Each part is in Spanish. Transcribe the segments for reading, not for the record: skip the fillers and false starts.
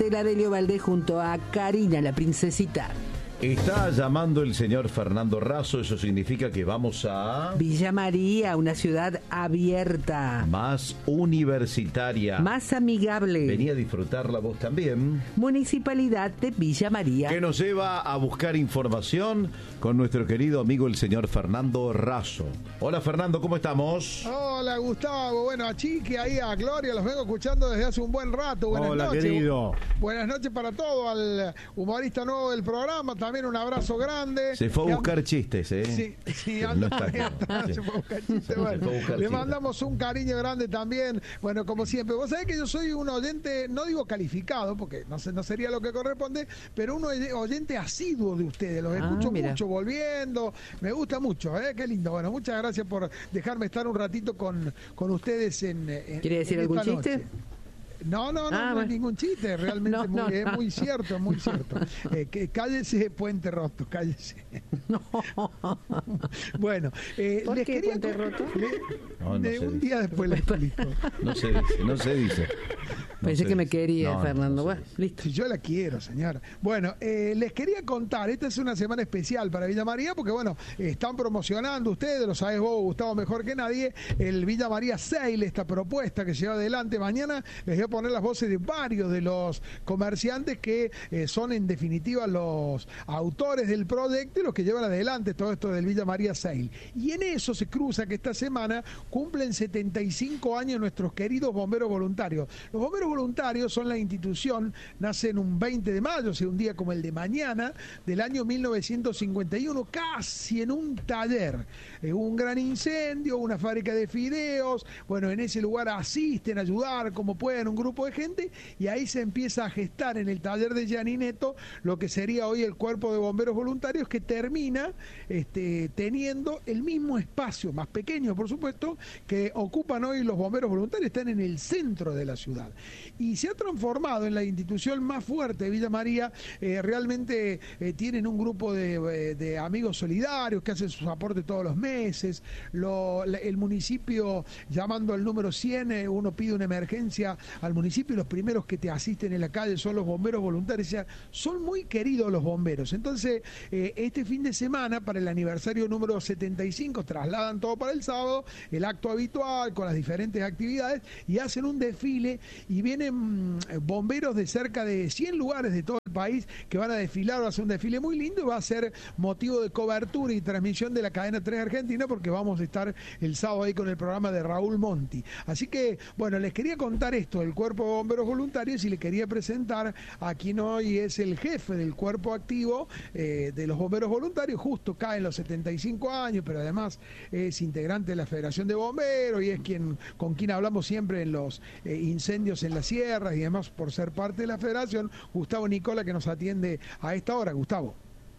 Estela Delio Valdés junto a Karina, la princesita. Está llamando el señor Fernando Razo, eso significa que vamos a... Villa María, una ciudad abierta. Más universitaria. Más amigable. Venía a disfrutarla vos también. Municipalidad de Villa María. Que nos lleva a buscar información con nuestro querido amigo el señor Fernando Razo. Hola Fernando, ¿cómo estamos? Hola Gustavo, bueno, a Chiqui, ahí a Gloria, los vengo escuchando desde hace un buen rato. Buenas noches. Querido. Buenas noches para todo, al humorista nuevo del programa, también un abrazo grande. Se fue a buscar chistes, ¿eh? Sí, anda no también, se fue a buscar chistes. Bueno, le mandamos un cariño grande también. Bueno, como siempre, vos sabés que yo soy un oyente, no digo calificado, porque no sería lo que corresponde, pero un oyente asiduo de ustedes. Los escucho mucho volviendo, me gusta mucho, qué lindo. Bueno, muchas gracias por dejarme estar un ratito con ustedes en ¿Quiere decir algún noche. chiste? No es ningún chiste, realmente es muy cierto, muy cierto. Cállese, Puente Roto, cállese. Bueno, ¿por les qué quería Puente Roto? Un día después les explico. No se dice. Pensé que me quería, Fernando. Bueno, listo. Yo la quiero, señora. Bueno, les quería contar, esta es una semana especial para Villa María, porque bueno, están promocionando ustedes, lo sabes vos, Gustavo, mejor que nadie, el Villa María Sale, esta propuesta que lleva adelante. Mañana les voy a poner las voces de varios de los comerciantes que son en definitiva los autores del proyecto y los que llevan adelante todo esto del Villa María Sale. Y en eso se cruza que esta semana cumplen 75 años nuestros queridos bomberos voluntarios. Los bomberos voluntarios son la institución, nacen un 20 de mayo, o sea, un día como el de mañana, del año 1951, casi en un taller. Hubo un gran incendio, una fábrica de fideos, bueno, en ese lugar asisten a ayudar como pueden un grupo de gente, y ahí se empieza a gestar en el taller de Gianineto lo que sería hoy el Cuerpo de Bomberos Voluntarios, que termina teniendo el mismo espacio, más pequeño por supuesto, que ocupan hoy los bomberos voluntarios. Están en el centro de la ciudad y se ha transformado en la institución más fuerte de Villa María. Realmente tienen un grupo de amigos solidarios que hacen sus aportes todos los meses. El municipio, llamando al número 100, uno pide una emergencia al municipio y los primeros que te asisten en la calle son los bomberos voluntarios. O sea, son muy queridos los bomberos. Entonces, este fin de semana, para el aniversario número 75, trasladan todo para el sábado, el acto habitual con las diferentes actividades, y hacen un desfile, y vienen bomberos de cerca de 100 lugares de todo el país que van a desfilar. Va a ser un desfile muy lindo y va a ser motivo de cobertura y transmisión de la cadena 3 Argentina, porque vamos a estar el sábado ahí con el programa de Raúl Monti. Así que, bueno, les quería contar esto del Cuerpo de Bomberos Voluntarios y le quería presentar a quien hoy es el jefe del cuerpo activo de los bomberos voluntarios. Justo cae en los 75 años, pero además es integrante de la Federación de Bomberos y es con quien hablamos siempre en los incendios en las sierras y demás, por ser parte de la Federación. Gustavo Nicola, que nos atiende a esta hora. Gustavo.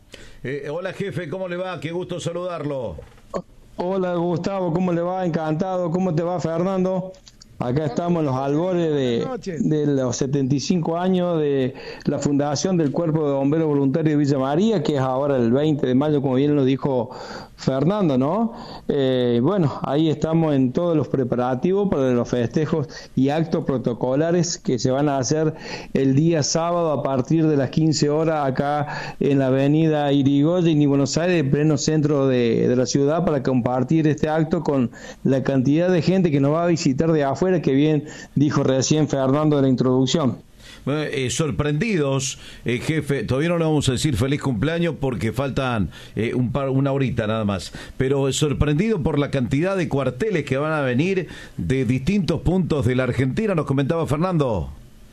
Hola jefe, ¿cómo le va? Qué gusto saludarlo. Hola Gustavo, ¿cómo le va? Encantado. ¿Cómo te va, Fernando? Acá estamos en los albores de los 75 años de la fundación del Cuerpo de Bomberos Voluntarios de Villa María, que es ahora el 20 de mayo, como bien lo dijo Fernando, ¿no? Bueno, ahí estamos en todos los preparativos para los festejos y actos protocolares que se van a hacer el día sábado a partir de las 15 horas acá en la avenida Irigoyen y Buenos Aires, en pleno centro de la ciudad, para compartir este acto con la cantidad de gente que nos va a visitar de afuera, que bien dijo recién Fernando en la introducción. Sorprendidos, jefe, todavía no le vamos a decir feliz cumpleaños porque faltan una horita nada más, pero sorprendido por la cantidad de cuarteles que van a venir de distintos puntos de la Argentina, nos comentaba Fernando.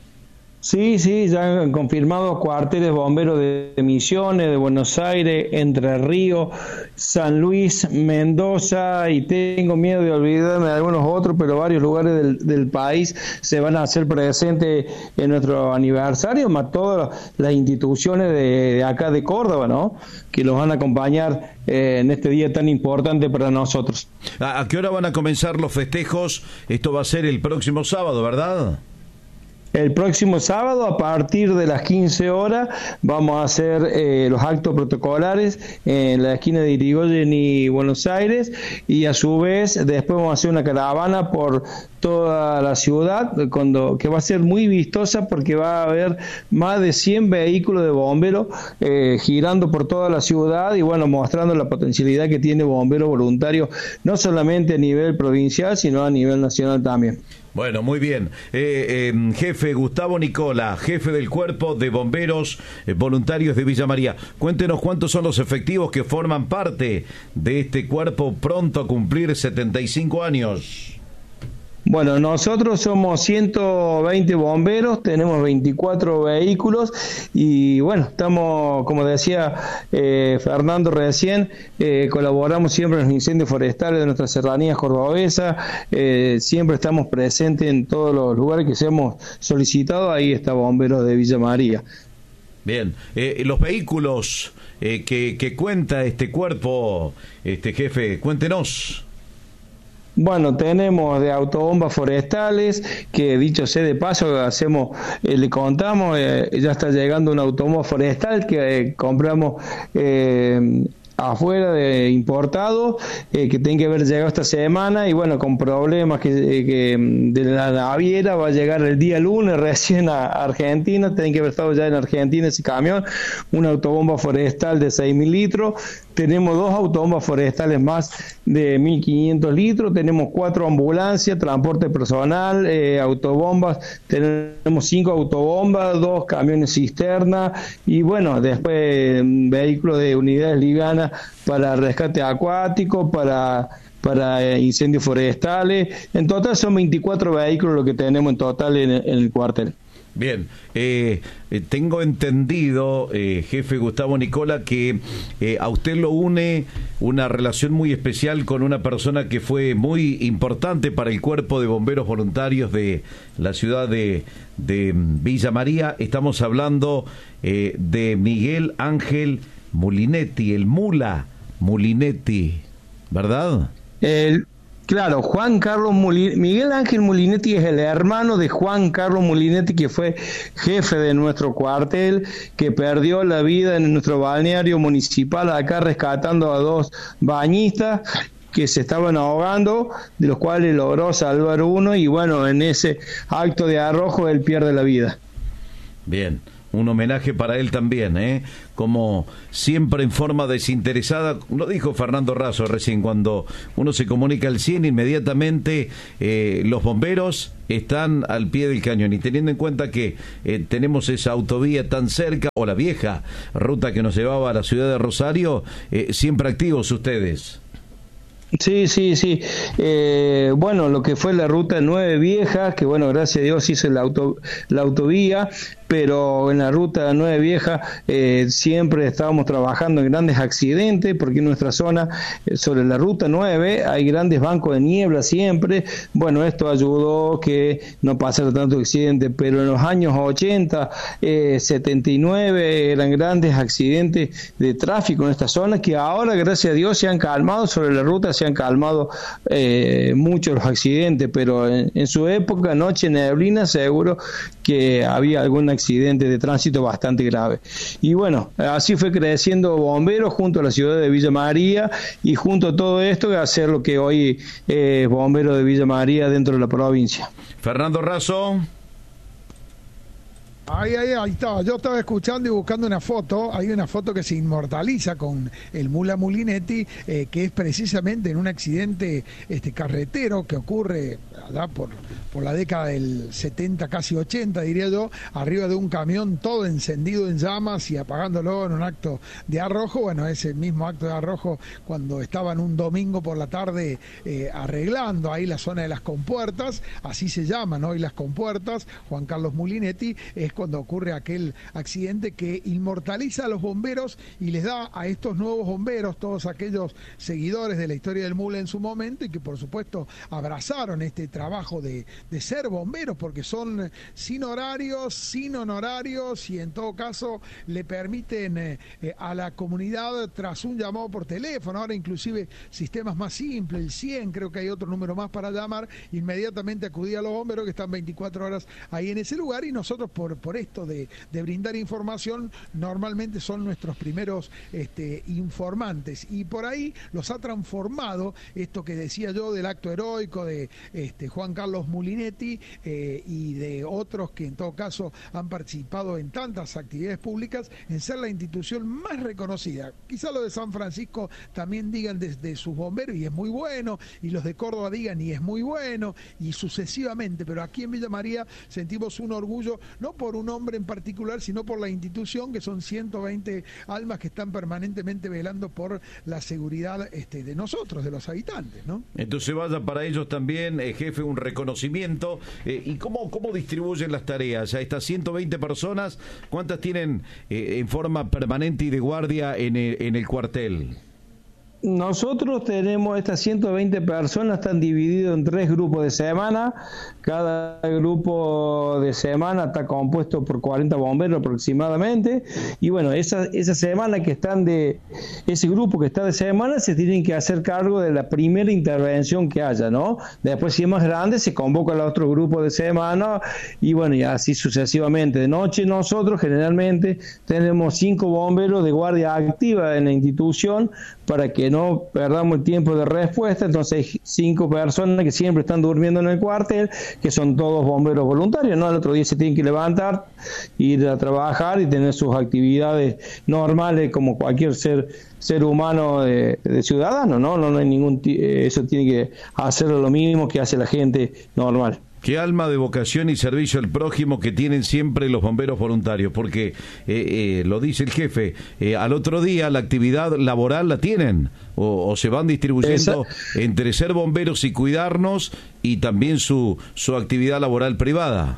Sí, ya han confirmado cuarteles bomberos de Misiones, de Buenos Aires, Entre Ríos, San Luis, Mendoza, y tengo miedo de olvidarme de algunos otros, pero varios lugares del país se van a hacer presentes en nuestro aniversario, más todas las instituciones de acá de Córdoba, ¿no?, que los van a acompañar en este día tan importante para nosotros. ¿A qué hora van a comenzar los festejos? Esto va a ser el próximo sábado, ¿verdad? El próximo sábado, a partir de las 15 horas, vamos a hacer los actos protocolares en la esquina de Irigoyen y Buenos Aires, y a su vez después vamos a hacer una caravana por toda la ciudad, que va a ser muy vistosa porque va a haber más de 100 vehículos de bomberos girando por toda la ciudad y bueno, mostrando la potencialidad que tiene bomberos voluntarios, no solamente a nivel provincial, sino a nivel nacional también. Bueno, muy bien. Jefe Gustavo Nicola, jefe del Cuerpo de Bomberos Voluntarios de Villa María. Cuéntenos cuántos son los efectivos que forman parte de este cuerpo pronto a cumplir 75 años. Bueno, nosotros somos 120 bomberos, tenemos 24 vehículos y bueno, estamos, como decía Fernando recién, colaboramos siempre en los incendios forestales de nuestras serranías cordobesas, siempre estamos presentes en todos los lugares que seamos solicitados, ahí está Bomberos de Villa María. Bien, los vehículos que cuenta este cuerpo, jefe, cuéntenos. Bueno, tenemos de autobombas forestales, que dicho sea de paso, le contamos, ya está llegando una autobomba forestal que compramos afuera de importado, que tiene que haber llegado esta semana y bueno, con problemas que de la naviera va a llegar el día lunes recién a Argentina, tiene que haber estado ya en Argentina ese camión, una autobomba forestal de 6.000 litros, tenemos 2 autobombas forestales más de 1.500 litros, tenemos 4 ambulancias, transporte personal, autobombas, tenemos 5 autobombas, 2 camiones cisterna y bueno, después vehículos de unidades livianas para rescate acuático, para incendios forestales. En total son 24 vehículos lo que tenemos en total en el cuartel. Bien, tengo entendido, jefe Gustavo Nicola, que a usted lo une una relación muy especial con una persona que fue muy importante para el Cuerpo de Bomberos Voluntarios de la ciudad de Villa María. Estamos hablando de Miguel Ángel Mulinetti, el Mula Mulinetti, ¿verdad? Claro, Miguel Ángel Mulinetti es el hermano de Juan Carlos Mulinetti, que fue jefe de nuestro cuartel, que perdió la vida en nuestro balneario municipal, acá rescatando a 2 bañistas que se estaban ahogando, de los cuales logró salvar uno, y bueno, en ese acto de arrojo él pierde la vida. Bien. Un homenaje para él también, como siempre en forma desinteresada. Lo dijo Fernando Razo recién, cuando uno se comunica al 100, inmediatamente los bomberos están al pie del cañón. Y teniendo en cuenta que tenemos esa autovía tan cerca, o la vieja ruta que nos llevaba a la ciudad de Rosario, siempre activos ustedes. Sí. Bueno, lo que fue la ruta 9 Viejas, que bueno, gracias a Dios hizo la autovía, pero en la ruta 9 Vieja siempre estábamos trabajando en grandes accidentes, porque en nuestra zona, sobre la ruta 9, hay grandes bancos de niebla siempre. Bueno, esto ayudó que no pasara tanto accidente, pero en los años 80, 79 eran grandes accidentes de tráfico en esta zona, que ahora, gracias a Dios, se han calmado. Sobre la ruta se han calmado muchos los accidentes, pero en su época, noche neblina, seguro que había algún accidente de tránsito bastante grave. Y bueno, así fue creciendo Bomberos junto a la ciudad de Villa María, y junto a todo esto a hacer lo que hoy es Bomberos de Villa María dentro de la provincia. Fernando Razo. Ahí estaba. Yo estaba escuchando y buscando una foto. Hay una foto que se inmortaliza con el Mula Mulinetti, que es precisamente en un accidente carretero que ocurre allá por la década del 70, casi 80, diría yo, arriba de un camión todo encendido en llamas y apagándolo en un acto de arrojo. Bueno, ese mismo acto de arrojo cuando estaban un domingo por la tarde arreglando ahí la zona de las compuertas, así se llaman hoy las compuertas. Juan Carlos Mulinetti es cuando ocurre aquel accidente que inmortaliza a los bomberos y les da a estos nuevos bomberos, todos aquellos seguidores de la historia del MULE en su momento, y que por supuesto abrazaron este trabajo de ser bomberos, porque son sin horarios, sin honorarios, y en todo caso le permiten a la comunidad, tras un llamado por teléfono, ahora inclusive sistemas más simples, el 100, creo que hay otro número más para llamar, inmediatamente acudir a los bomberos que están 24 horas ahí en ese lugar, y nosotros por esto de brindar información, normalmente son nuestros primeros informantes, y por ahí los ha transformado esto que decía yo del acto heroico de Juan Carlos Mulinetti y de otros que en todo caso han participado en tantas actividades públicas, en ser la institución más reconocida. Quizá lo de San Francisco también digan desde sus bomberos y es muy bueno, y los de Córdoba digan y es muy bueno, y sucesivamente, pero aquí en Villa María sentimos un orgullo, no por un hombre en particular, sino por la institución, que son 120 almas que están permanentemente velando por la seguridad de nosotros, de los habitantes, ¿no? Entonces vaya para ellos también, jefe, un reconocimiento. ¿Y cómo distribuyen las tareas? A estas 120 personas, ¿cuántas tienen en forma permanente y de guardia en el cuartel? Nosotros tenemos estas 120 personas, están divididos en 3 grupos de semana. Cada grupo de semana está compuesto por 40 bomberos aproximadamente. Y bueno, esa semana que están ese grupo que está de semana se tienen que hacer cargo de la primera intervención que haya, ¿no? Después, si es más grande, se convoca al otro grupo de semana y bueno, y así sucesivamente. De noche nosotros generalmente tenemos 5 bomberos de guardia activa en la institución para que no perdamos el tiempo de respuesta. Entonces hay 5 personas que siempre están durmiendo en el cuartel, que son todos bomberos voluntarios, ¿no? El otro día se tienen que levantar, ir a trabajar y tener sus actividades normales como cualquier ser humano de ciudadano, ¿no? No hay ningún eso tiene que hacerlo lo mismo que hace la gente normal. Qué alma de vocación y servicio al prójimo que tienen siempre los bomberos voluntarios, porque lo dice el jefe, al otro día la actividad laboral la tienen, o se van distribuyendo entre ser bomberos y cuidarnos, y también su actividad laboral privada.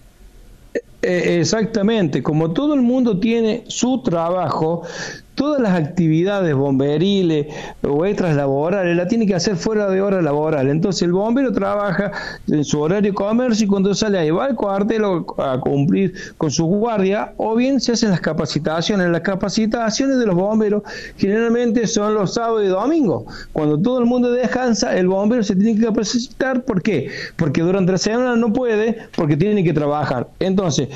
Exactamente, como todo el mundo tiene su trabajo, todas las actividades bomberiles o extras laborales la tiene que hacer fuera de hora laboral. Entonces el bombero trabaja en su horario de comercio y cuando sale ahí va al cuartel a cumplir con su guardia, o bien se hacen las capacitaciones. Las capacitaciones de los bomberos generalmente son los sábados y domingos. Cuando todo el mundo descansa, el bombero se tiene que capacitar. ¿Por qué? Porque durante la semana no puede, porque tiene que trabajar. Entonces,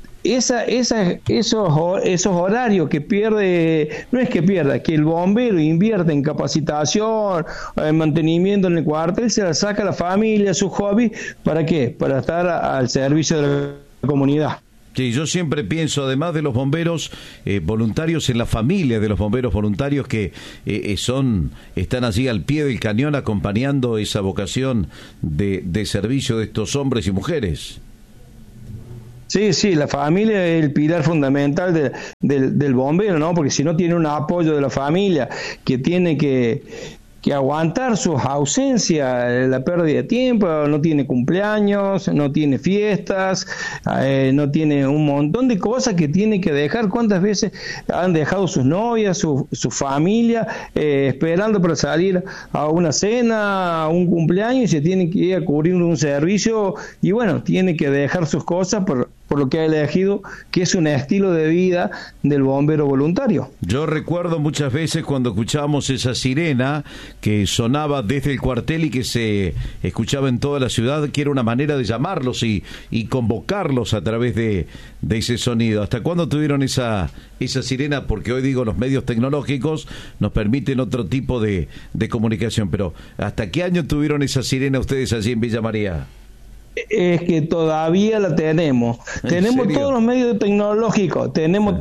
esos horarios que pierde, no es que pierda, que el bombero invierte en capacitación, en mantenimiento en el cuartel, se la saca a la familia, a su hobby, ¿para qué? Para estar al servicio de la comunidad. Sí, yo siempre pienso, además de los bomberos voluntarios, en la familia de los bomberos voluntarios que están allí al pie del cañón acompañando esa vocación de servicio de estos hombres y mujeres. Sí, la familia es el pilar fundamental del bombero, ¿no? Porque si no tiene un apoyo de la familia, que tiene que aguantar sus ausencias, la pérdida de tiempo, no tiene cumpleaños, no tiene fiestas, no tiene un montón de cosas que tiene que dejar. ¿Cuántas veces han dejado sus novias, su familia, esperando para salir a una cena, a un cumpleaños, y se tiene que ir a cubrir un servicio, y bueno, tiene que dejar sus cosas por lo que ha elegido, que es un estilo de vida del bombero voluntario. Yo recuerdo muchas veces cuando escuchábamos esa sirena que sonaba desde el cuartel y que se escuchaba en toda la ciudad, que era una manera de llamarlos y convocarlos a través de ese sonido. ¿Hasta cuándo tuvieron esa sirena? Porque hoy digo, los medios tecnológicos nos permiten otro tipo de comunicación, pero ¿hasta qué año tuvieron esa sirena ustedes allí en Villa María? Es que todavía la tenemos. Tenemos todos los medios tecnológicos, tenemos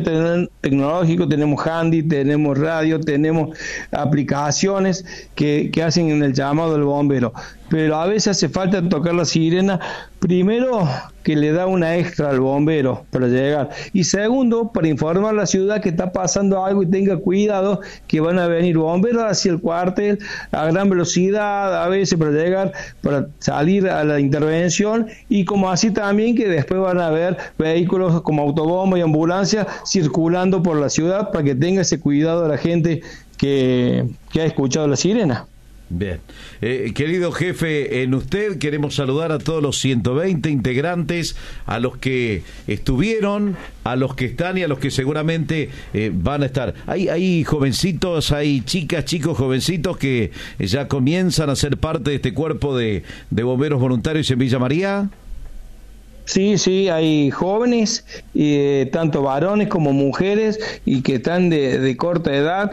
handy, tenemos radio, tenemos aplicaciones que hacen el llamado del bombero. Pero a veces hace falta tocar la sirena, primero que le da una extra al bombero para llegar. Y segundo, para informar a la ciudad que está pasando algo y tenga cuidado, que van a venir bomberos hacia el cuartel a gran velocidad, a veces para llegar, para salir a la intervención, y como así también que después van a haber vehículos como autobomba y ambulancia circulando por la ciudad para que tenga ese cuidado de la gente que ha escuchado la sirena. Bien. Querido jefe, en usted queremos saludar a todos los 120 integrantes, a los que estuvieron, a los que están y a los que seguramente van a estar. Hay jovencitos, hay chicas, chicos, jovencitos que ya comienzan a ser parte de este cuerpo de bomberos voluntarios en Villa María. Sí, hay jóvenes, tanto varones como mujeres, y que están de corta edad.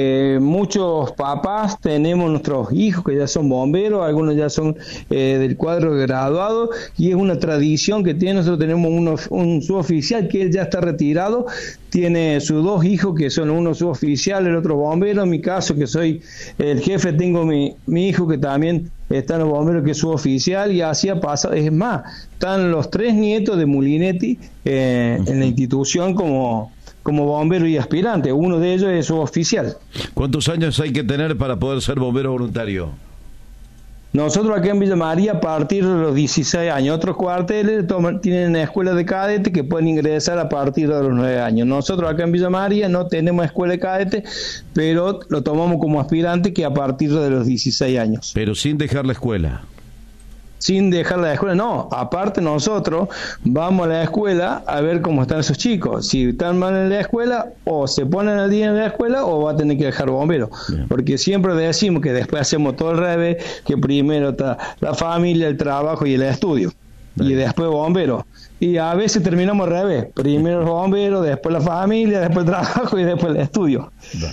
Muchos papás tenemos nuestros hijos que ya son bomberos, algunos ya son del cuadro graduado, y es una tradición que tiene. Nosotros tenemos un suboficial que él ya está retirado, tiene sus dos hijos que son uno suboficial, el otro bombero. En mi caso, que soy el jefe, tengo mi hijo que también está en los bomberos, que es suboficial, y así ha pasado. Es más, están los 3 nietos de Mulinetti en la institución como bombero y aspirante. Uno de ellos es suboficial. ¿Cuántos años hay que tener para poder ser bombero voluntario? Nosotros acá en Villa María, a partir de los 16 años. Otros cuarteles tienen escuelas de cadete que pueden ingresar a partir de los 9 años. Nosotros acá en Villa María no tenemos escuela de cadete, pero lo tomamos como aspirante, que a partir de los 16 años. Pero sin dejar la escuela. Sin dejar la escuela, no. Aparte, nosotros vamos a la escuela a ver cómo están esos chicos. Si están mal en la escuela, o se ponen al día en la escuela, o va a tener que dejar bombero. Bien. Porque siempre decimos que después hacemos todo el revés, que primero está la familia, el trabajo y el estudio. Bien. Y después bombero. Y a veces terminamos al revés. Primero los bomberos, después la familia, después el trabajo y después el estudio. Bien.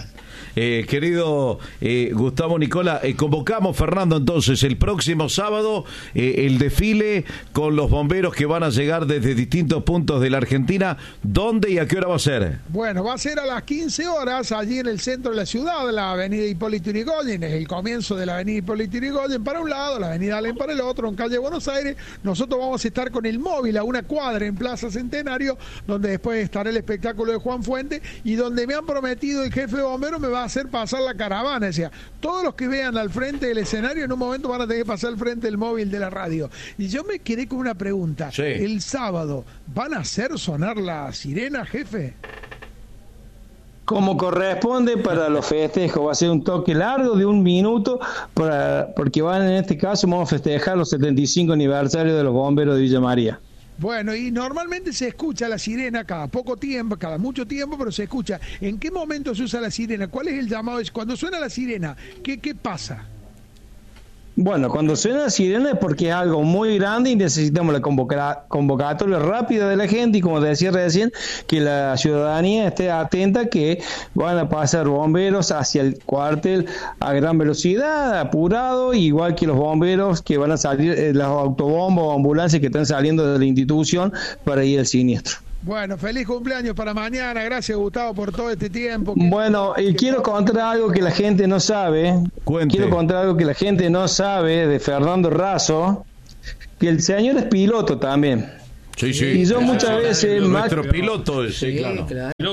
Querido Gustavo Nicola, convocamos, Fernando, entonces el próximo sábado el desfile con los bomberos que van a llegar desde distintos puntos de la Argentina. ¿Dónde y a qué hora va a ser? Bueno, va a ser a las 15 horas allí en el centro de la ciudad, la avenida Hipólito Yrigoyen. Es el comienzo de la avenida Hipólito Yrigoyen para un lado, la avenida Alem para el otro, en calle Buenos Aires. Nosotros vamos a estar con el móvil a una cuadra en Plaza Centenario, donde después estará el espectáculo de Juan Fuente, y donde me han prometido el jefe de bomberos me va a hacer pasar la caravana. Decía, todos los que vean al frente del escenario en un momento van a tener que pasar al frente del móvil de la radio. Y yo me quedé con una pregunta. Sí. El sábado, ¿van a hacer sonar la sirena, jefe? Como corresponde para los festejos, va a ser un toque largo de 1 minuto, porque en este caso vamos a festejar los 75 aniversarios de los bomberos de Villa María. Bueno, y normalmente se escucha la sirena cada poco tiempo, cada mucho tiempo, pero se escucha. ¿En qué momento se usa la sirena? ¿Cuál es el llamado? Cuando suena la sirena, ¿qué pasa? Bueno, cuando suena la sirena es porque es algo muy grande y necesitamos la convocatoria rápida de la gente, y como decía recién, que la ciudadanía esté atenta, que van a pasar bomberos hacia el cuartel a gran velocidad, apurado, igual que los bomberos que van a salir, las autobombas o ambulancias que están saliendo de la institución para ir al siniestro. Bueno, feliz cumpleaños para mañana. Gracias, Gustavo, por todo este tiempo. Bueno, y quiero contar algo que la gente no sabe. Cuente. Quiero contar algo que la gente no sabe de Fernando Razo, que el señor es piloto también. Sí, sí. Y yo muchas veces... Nuestro piloto, sí, claro.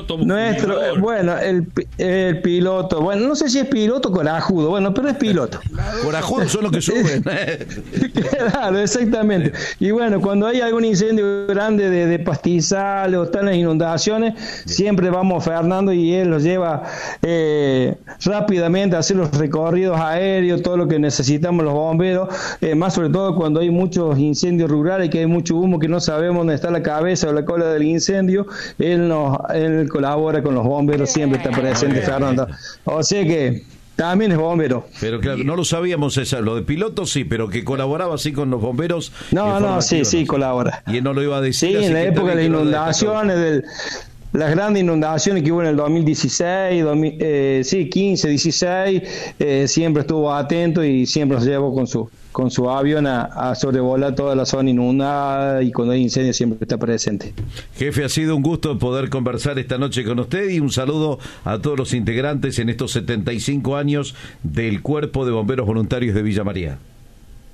Bueno, el piloto, bueno, no sé si es piloto corajudo, bueno, pero es piloto. Corajudo son los que suben. Claro, exactamente. Y bueno, cuando hay algún incendio grande de pastizales o están las inundaciones, siempre vamos Fernando y él los lleva rápidamente a hacer los recorridos aéreos, todo lo que necesitamos los bomberos, más sobre todo cuando hay muchos incendios rurales, que hay mucho humo que no sabemos dónde está la cabeza o la cola del incendio. Él colabora con los bomberos, siempre está presente, Fernando. O sea que también es bombero. Pero claro, no lo sabíamos eso, lo de piloto sí, pero que colaboraba así con los bomberos. Sí, colabora. Y él no lo iba a decir. Sí, en la época de las inundaciones, las grandes inundaciones que hubo en el 2016, 15, 16, siempre estuvo atento y siempre nos llevó con su avión a sobrevolar toda la zona inundada, y cuando hay incendios siempre está presente. Jefe, ha sido un gusto poder conversar esta noche con usted, y un saludo a todos los integrantes en estos 75 años del Cuerpo de Bomberos Voluntarios de Villa María.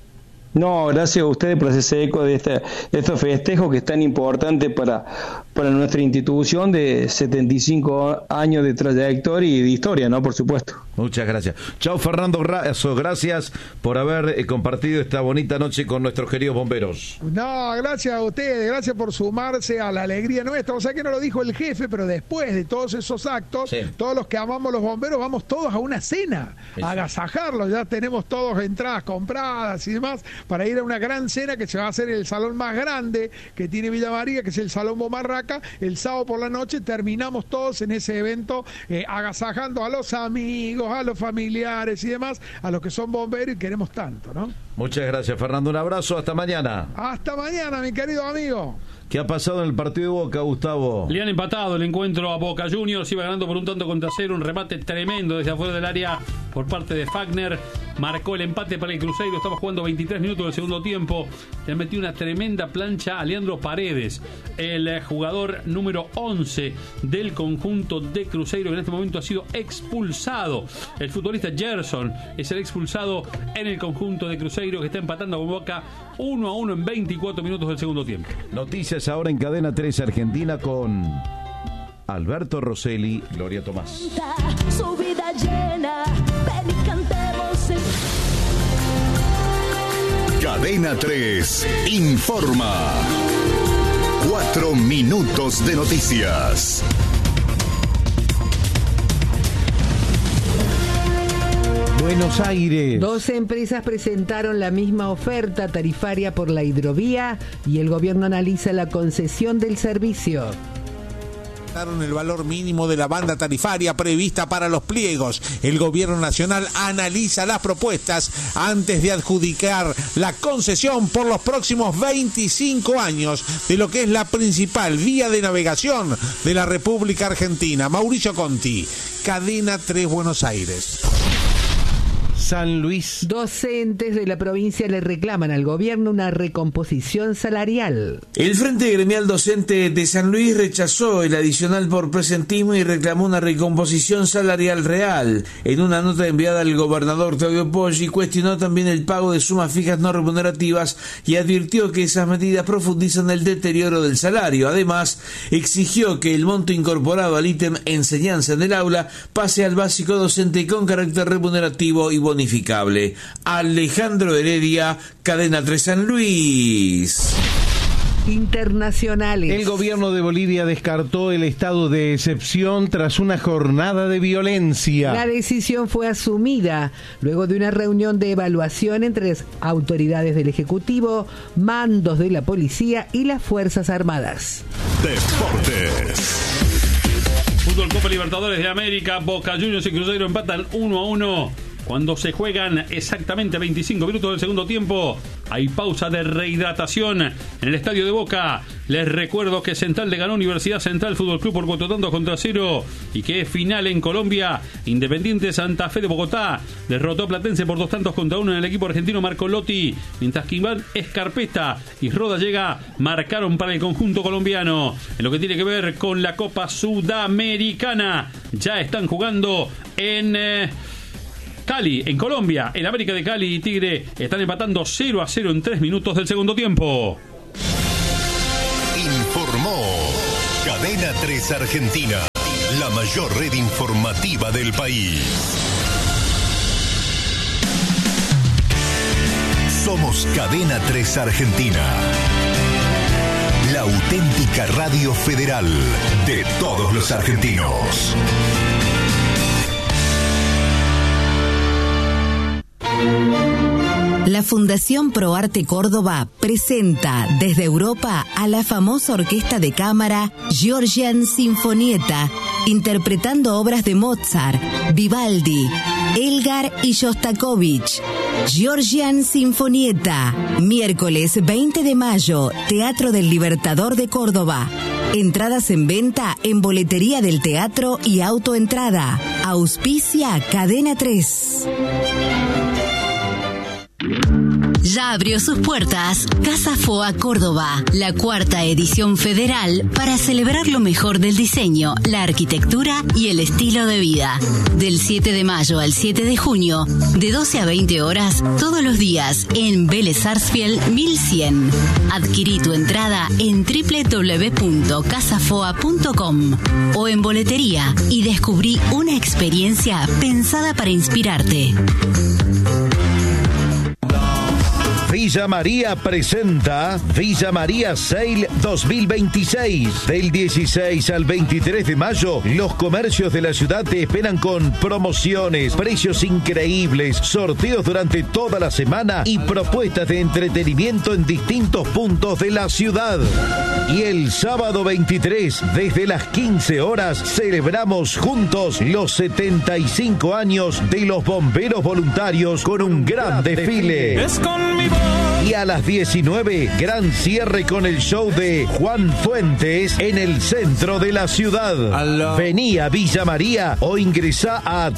No, gracias a ustedes por hacerse eco de estos festejos que es tan importante para nuestra institución de 75 años de trayectoria y de historia, ¿no? Por supuesto. Muchas gracias. Chao, Fernando Razo, gracias por haber compartido esta bonita noche con nuestros queridos bomberos. No, gracias a ustedes, gracias por sumarse a la alegría nuestra. O sea que no lo dijo el jefe, pero después de todos esos actos, sí, todos los que amamos los bomberos vamos todos a una cena, a agasajarlos. Ya tenemos todos entradas compradas y demás para ir a una gran cena que se va a hacer en el salón más grande que tiene Villa María, que es el Salón Bomarraca. El sábado por la noche terminamos todos en ese evento agasajando a los amigos, a los familiares y demás, a los que son bomberos y queremos tanto, ¿no? Muchas gracias, Fernando. Un abrazo, hasta mañana. Hasta mañana, mi querido amigo. ¿Qué ha pasado en el partido de Boca, Gustavo? Le han empatado el encuentro a Boca Juniors, iba ganando por un tanto contra cero, un remate tremendo desde afuera del área por parte de Fagner, marcó el empate para el Cruzeiro, estamos jugando 23 minutos del segundo tiempo, le han metido una tremenda plancha a Leandro Paredes, el jugador número 11 del conjunto de Cruzeiro, que en este momento ha sido expulsado. El futbolista Gerson es el expulsado en el conjunto de Cruzeiro, que está empatando con Boca 1-1 en 24 minutos del segundo tiempo. Noticias ahora en Cadena 3 Argentina con Alberto Rosselli, Gloria Tomás. Su vida llena, ven y cantemos Cadena 3 informa. 4 minutos de noticias. Buenos Aires. 12 empresas presentaron la misma oferta tarifaria por la hidrovía y el gobierno analiza la concesión del servicio. El valor mínimo de la banda tarifaria prevista para los pliegos. El gobierno nacional analiza las propuestas antes de adjudicar la concesión por los próximos 25 años de lo que es la principal vía de navegación de la República Argentina. Mauricio Conti, Cadena 3 Buenos Aires. San Luis. Docentes de la provincia le reclaman al gobierno una recomposición salarial. El Frente Gremial Docente de San Luis rechazó el adicional por presentismo y reclamó una recomposición salarial real. En una nota enviada al gobernador Claudio Poggi, cuestionó también el pago de sumas fijas no remunerativas y advirtió que esas medidas profundizan el deterioro del salario. Además, exigió que el monto incorporado al ítem enseñanza en el aula pase al básico docente con carácter remunerativo y bonificable. Alejandro Heredia, Cadena 3 San Luis. Internacionales. El gobierno de Bolivia descartó el estado de excepción tras una jornada de violencia. La decisión fue asumida luego de una reunión de evaluación entre las autoridades del Ejecutivo, mandos de la policía y las Fuerzas Armadas. Deportes. Fútbol Copa Libertadores de América, Boca Juniors y Cruzeiro empatan 1-1. Cuando se juegan exactamente 25 minutos del segundo tiempo, hay pausa de rehidratación en el estadio de Boca. Les recuerdo que Central le ganó Universidad Central Fútbol Club por 4-0 y que es final en Colombia. Independiente Santa Fe de Bogotá derrotó a Platense por 2-1 en el equipo argentino Marco Lotti, mientras que Iván Escarpeta y Roda Llega marcaron para el conjunto colombiano. En lo que tiene que ver con la Copa Sudamericana, ya están jugando en Cali, en Colombia. El América de Cali y Tigre están empatando 0-0 en 3 minutos del segundo tiempo. Informó Cadena 3 Argentina, la mayor red informativa del país. Somos Cadena 3 Argentina, la auténtica radio federal de todos los argentinos. La Fundación ProArte Córdoba presenta desde Europa a la famosa orquesta de cámara Georgian Sinfonietta, interpretando obras de Mozart, Vivaldi, Elgar y Shostakovich. Georgian Sinfonietta, miércoles 20 de mayo, Teatro del Libertador de Córdoba. Entradas en venta en boletería del teatro y autoentrada. Auspicia Cadena 3. Ya abrió sus puertas Casa Foa Córdoba, la 4ª edición federal para celebrar lo mejor del diseño, la arquitectura y el estilo de vida. Del 7 de mayo al 7 de junio, de 12 a 20 horas, todos los días en Vélez Sarsfield 1100. Adquirí tu entrada en www.casafoa.com o en boletería y descubrí una experiencia pensada para inspirarte. Villa María presenta Villa María Sale 2026. Del 16 al 23 de mayo, los comercios de la ciudad te esperan con promociones, precios increíbles, sorteos durante toda la semana y propuestas de entretenimiento en distintos puntos de la ciudad. Y el sábado 23, desde las 15 horas, celebramos juntos los 75 años de los bomberos voluntarios con un gran desfile. Y a las 19, gran cierre con el show de Juan Fuentes en el centro de la ciudad. Vení a Villa María o ingresá a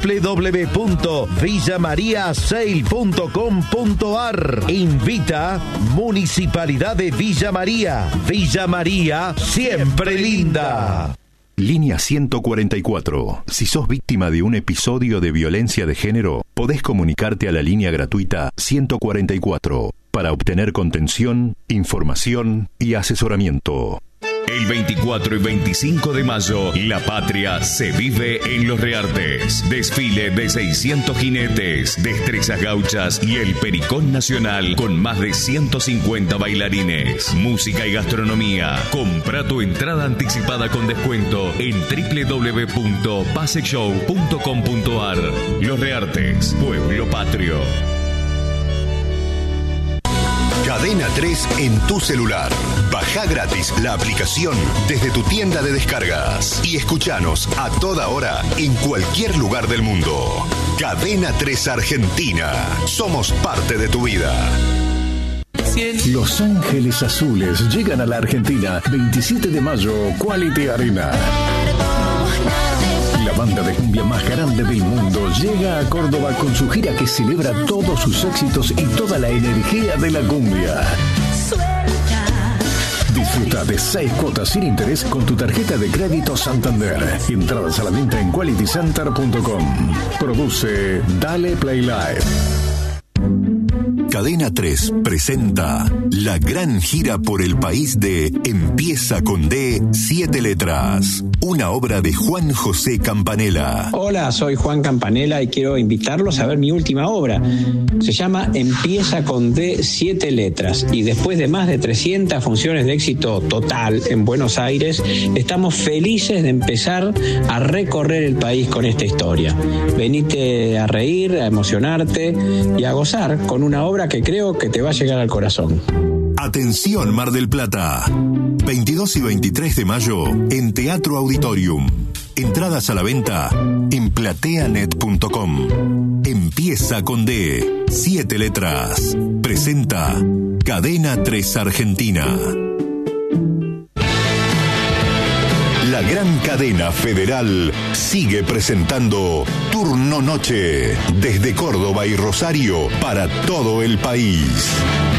www.villamariasale.com.ar. Invita Municipalidad de Villa María. Villa María, siempre linda. Línea 144. Si sos víctima de un episodio de violencia de género, podés comunicarte a la línea gratuita 144 para obtener contención, información y asesoramiento. El 24 y 25 de mayo, la patria se vive en Los Reartes. Desfile de 600 jinetes, destrezas gauchas y el Pericón Nacional con más de 150 bailarines. Música y gastronomía. Compra tu entrada anticipada con descuento en www.paseshow.com.ar. Los Reartes, pueblo patrio. Cadena 3 en tu celular. Baja gratis la aplicación desde tu tienda de descargas y escuchanos a toda hora en cualquier lugar del mundo. Cadena 3 Argentina. Somos parte de tu vida. Los Ángeles Azules llegan a la Argentina 27 de mayo, Quality Arena. La banda de cumbia más grande del mundo llega a Córdoba con su gira que celebra todos sus éxitos y toda la energía de la cumbia. Disfruta de 6 cuotas sin interés con tu tarjeta de crédito Santander. Entradas a la venta en qualitycenter.com. Produce Dale Play Live. Cadena 3 presenta la gran gira por el país de Empieza con D, 7 letras. Una obra de Juan José Campanella. Hola, soy Juan Campanella y quiero invitarlos a ver mi última obra. Se llama Empieza con D, 7 letras. Y después de más de 300 funciones de éxito total en Buenos Aires, estamos felices de empezar a recorrer el país con esta historia. Venite a reír, a emocionarte y a gozar con una obra que creo que te va a llegar al corazón. Atención Mar del Plata. 22 y 23 de mayo en Teatro Auditorium. Entradas a la venta en plateanet.com. Empieza con D, 7 letras. Presenta Cadena 3 Argentina. La gran cadena federal sigue presentando Turno Noche desde Córdoba y Rosario para todo el país.